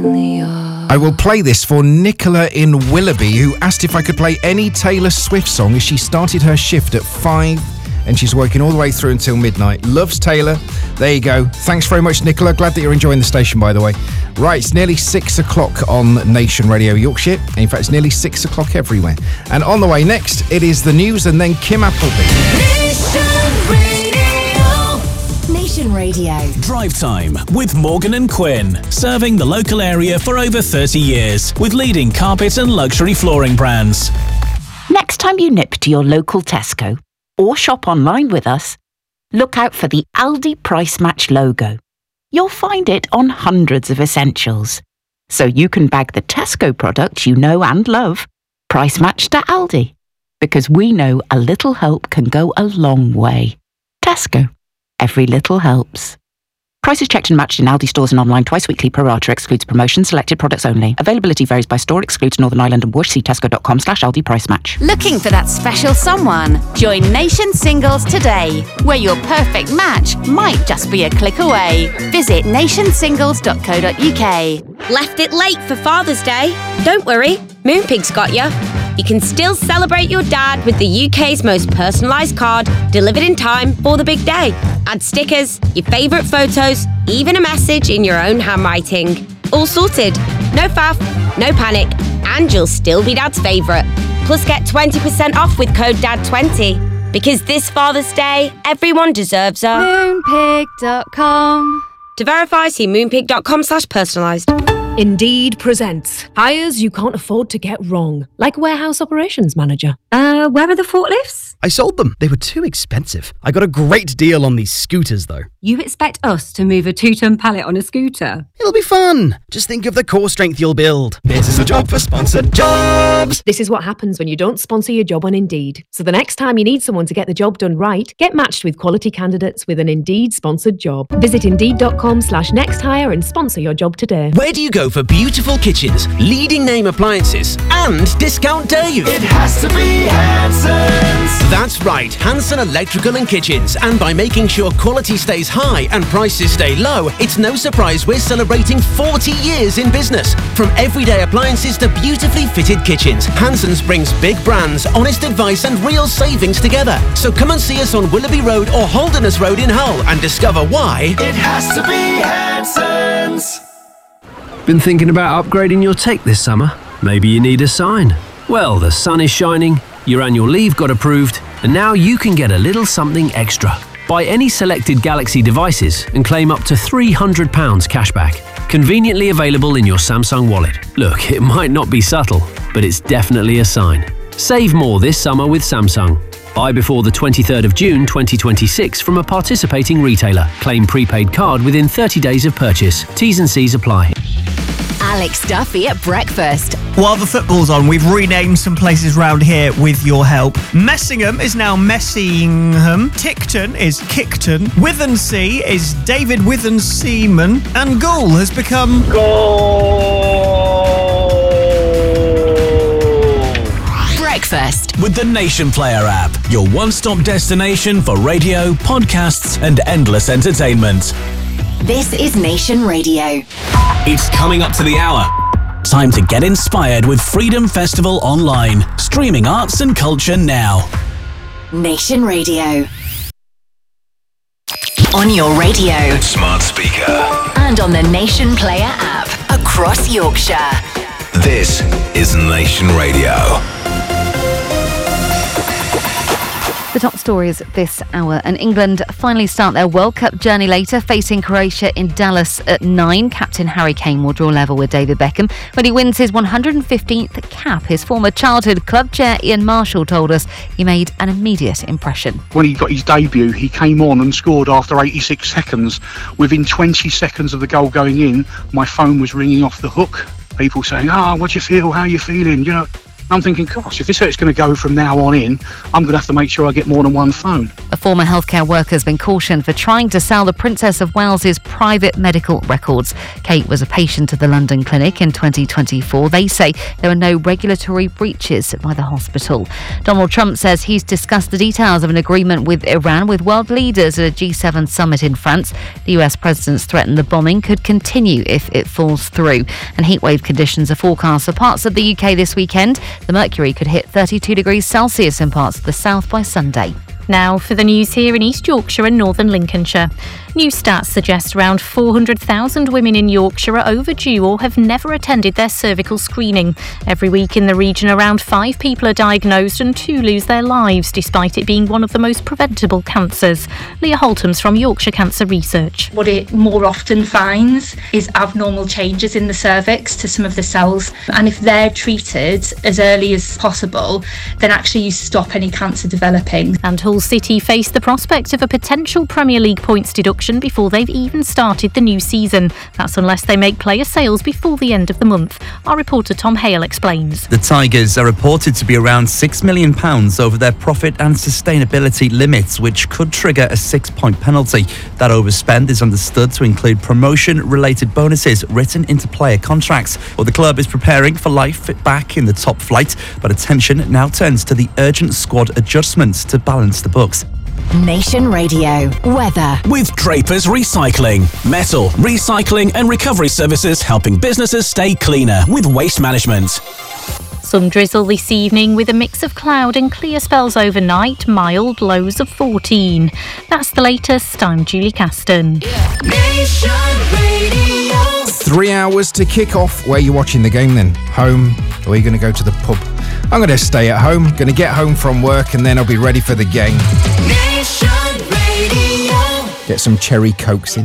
I will play this for Nicola in Willoughby, who asked if I could play any Taylor Swift song as she started her shift at 5 and she's working all the way through until midnight. Loves Taylor. There you go. Thanks very much, Nicola. Glad that you're enjoying the station, by the way. Right, it's nearly 6 o'clock on Nation Radio Yorkshire. In fact, it's nearly 6 o'clock everywhere. And on the way next, it is the news and then Kim Appleby. Nation Radio. Drive Time with Morgan and Quinn. Serving the local area for over 30 years with leading carpet and luxury flooring brands. Next time you nip to your local Tesco or shop online with us, look out for the Aldi Price Match logo. You'll find it on hundreds of essentials. So you can bag the Tesco products you know and love, price matched to Aldi. Because we know a little help can go a long way. Tesco. Every little helps. Prices checked and matched in Aldi stores and online twice weekly. Pro rata excludes promotions. Selected products only. Availability varies by store. Excludes Northern Ireland and Worcester. See tesco.com/Aldi price match. Looking for that special someone? Join Nation Singles today, where your perfect match might just be a click away. Visit nationsingles.co.uk. Left it late for Father's Day? Don't worry, Moonpig's got you. You can still celebrate your dad with the UK's most personalised card, delivered in time for the big day. Add stickers, your favourite photos, even a message in your own handwriting. All sorted. No faff, no panic, and you'll still be Dad's favourite. Plus get 20% off with code DAD20. Because this Father's Day, everyone deserves a... Moonpig.com. To verify, see moonpig.com/personalised. Indeed presents hires you can't afford to get wrong, like warehouse operations manager. Where are the forklifts? I sold them. They were too expensive. I got a great deal on these scooters, though. You expect us to move a 2-ton pallet on a scooter? It'll be fun. Just think of the core strength you'll build. This is a job for sponsored jobs. This is what happens when you don't sponsor your job on Indeed. So the next time you need someone to get the job done right, get matched with quality candidates with an Indeed sponsored job. Visit Indeed.com/nexthire and sponsor your job today. Where do you go for beautiful kitchens, leading name appliances, and discount day use? It has to be Hanson's. That's right, Hanson Electrical and Kitchens. And by making sure quality stays high and prices stay low, it's no surprise we're celebrating 40 years in business. From everyday appliances to beautifully fitted kitchens, Hanson's brings big brands, honest advice and real savings together. So come and see us on Willoughby Road or Holderness Road in Hull and discover why it has to be Hanson's. Been thinking about upgrading your tech this summer? Maybe you need a sign. Well, the sun is shining, your annual leave got approved, and now you can get a little something extra. Buy any selected Galaxy devices and claim up to £300 cashback. Conveniently available in your Samsung wallet. Look, it might not be subtle, but it's definitely a sign. Save more this summer with Samsung. Buy before the 23rd of June 2026 from a participating retailer. Claim prepaid card within 30 days of purchase. T's and C's apply. Alex Duffy at breakfast. While the football's on, we've renamed some places round here with your help. Messingham is now Messingham. Tickton is Kickton. Withensea is David Withenseaman. And Goole has become... Breakfast with the Nation Player app, your one-stop destination for radio, podcasts and endless entertainment. This is Nation Radio. It's coming up to the hour. Time to get inspired with Freedom Festival Online. Streaming arts and culture now. Nation Radio. On your radio. Smart speaker. And on the Nation Player app. Across Yorkshire. This is Nation Radio. The top stories this hour. And England finally start their World Cup journey later, facing Croatia in Dallas at 9. Captain Harry Kane will draw level with David Beckham when he wins his 115th cap. His former childhood club chair Ian Marshall told us he made an immediate impression. When he got his debut, he came on and scored after 86 seconds. Within 20 seconds of the goal going in, my phone was ringing off the hook. People saying, what do you feel? How are you feeling? You know, I'm thinking, gosh, if this is going to go from now on in, I'm going to have to make sure I get more than one phone. A former healthcare worker has been cautioned for trying to sell the Princess of Wales's private medical records. Kate was a patient at the London clinic in 2024. They say there are no regulatory breaches by the hospital. Donald Trump says he's discussed the details of an agreement with Iran with world leaders at a G7 summit in France. The US president's threatened the bombing could continue if it falls through. And heatwave conditions are forecast for parts of the UK this weekend. The mercury could hit 32 degrees Celsius in parts of the south by Sunday. Now for the news here in East Yorkshire and northern Lincolnshire. New stats suggest around 400,000 women in Yorkshire are overdue or have never attended their cervical screening. Every week in the region, around 5 people are diagnosed and 2 lose their lives, despite it being one of the most preventable cancers. Leah Holtham's from Yorkshire Cancer Research. What it more often finds is abnormal changes in the cervix to some of the cells. And if they're treated as early as possible, then actually you stop any cancer developing. And Hull City face the prospect of a potential Premier League points deduction before they've even started the new season. That's unless they make player sales before the end of the month. Our reporter Tom Hale explains. The Tigers are reported to be around £6 million over their profit and sustainability limits, which could trigger a 6-point penalty. That overspend is understood to include promotion-related bonuses written into player contracts. Well, the club is preparing for life back in the top flight, but attention now turns to the urgent squad adjustments to balance the books. Nation Radio weather with Draper's Recycling, metal, recycling and recovery services helping businesses stay cleaner with waste management. Some drizzle this evening with a mix of cloud and clear spells overnight, mild lows of 14. That's the latest. I'm Julie Caston. Nation Radio. 3 hours to kick off. Where are you watching the game then? Home? Or are you going to go to the pub? I'm going to stay at home. Going to get home from work and then I'll be ready for the game. Nation Radio. Get some cherry cokes in.